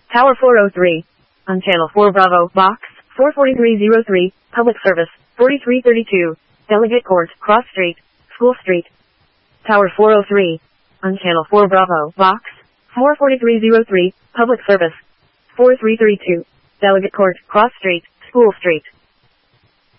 Tower 403. On Channel 4 Bravo, Box 44303, Public Service 4332, Delegate Court, Cross Street, School Street. Tower 403. On Channel 4 Bravo, Box 44303, Public Service 4332, Delegate Court, Cross Street, School Street.